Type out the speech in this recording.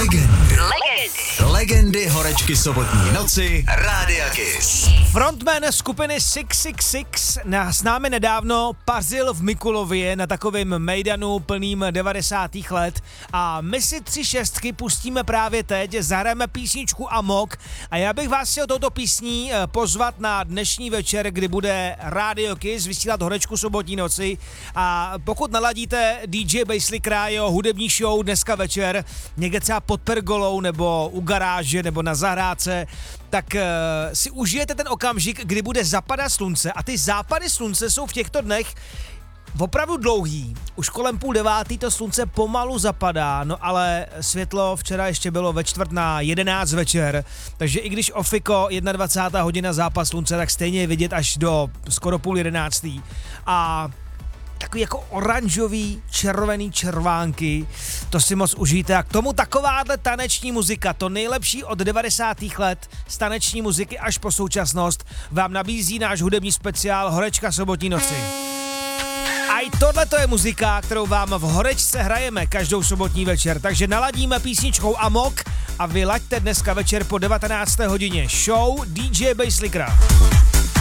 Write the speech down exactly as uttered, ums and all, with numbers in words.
Legendy. Legendy. Legendy horečky sobotní noci Rádia Kiss. Frontman skupiny šest set šedesát šest nás s námi nedávno pařil v Mikulově na takovém mejdanu plným devadesátých let a my si tři šestky pustíme právě teď, zahrajeme písničku Amok a já bych vás chtěl touto písní pozvat na dnešní večer, kdy bude Radio Kiss vysílat horečku sobotní noci a pokud naladíte D J Basslikera, jeho hudební show dneska večer, někde třeba pod pergolou nebo u garáže nebo na zahrádce, tak uh, si užijete ten okamžik, kdy bude zapadat slunce a ty západy slunce jsou v těchto dnech opravdu dlouhý. Už kolem půl devátý to slunce pomalu zapadá, no ale světlo včera ještě bylo ve čtvrt na jedenáct večer, takže i když ofiko dvacátá jedna hodina západ slunce, tak stejně je vidět až do skoro půl jedenáctý. A takový jako oranžový, červený červánky, to si moc užijte a k tomu takováhle taneční muzika, to nejlepší od devadesátých let z taneční muziky až po současnost vám nabízí náš hudební speciál Horečka sobotní noci. A i tohle to je muzika, kterou vám v Horečce hrajeme každou sobotní večer, takže naladíme písničkou Amok a vy laďte dneska večer po devatenácté hodině show D J Basslikera.